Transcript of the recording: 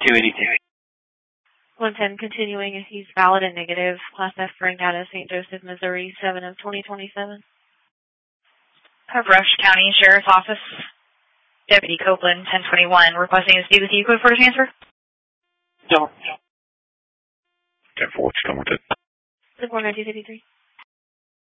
282. 110 continuing if he's valid and negative. Class F bring out of St. Joseph, Missouri, 7 of 2027. Rush County Sheriff's Office. Deputy Copeland, 1021, requesting to speak with you. Code for transfer? No. 10-4, what's going with it? The 49253.